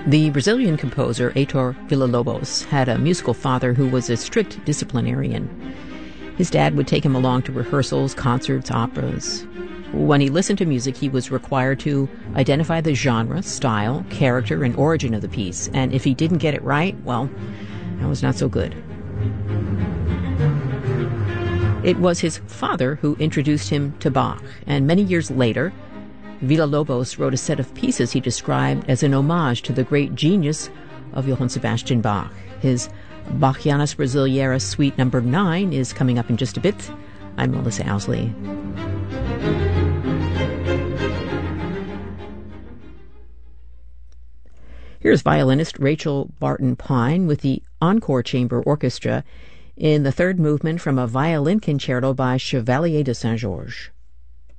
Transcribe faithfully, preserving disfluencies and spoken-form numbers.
The Brazilian composer Heitor Villa-Lobos had a musical father who was a strict disciplinarian. His dad would take him along to rehearsals, concerts, operas. When he listened to music, he was required to identify the genre, style, character, and origin of the piece, and if he didn't get it right, well, that was not so good. It was his father who introduced him to Bach, and many years later, Villa-Lobos wrote a set of pieces he described as an homage to the great genius of Johann Sebastian Bach. His Bachianas Brasileiras Suite Number nine is coming up in just a bit. I'm Melissa Ousley. Here's violinist Rachel Barton Pine with the Encore Chamber Orchestra in the third movement from a violin concerto by Chevalier de Saint-Georges.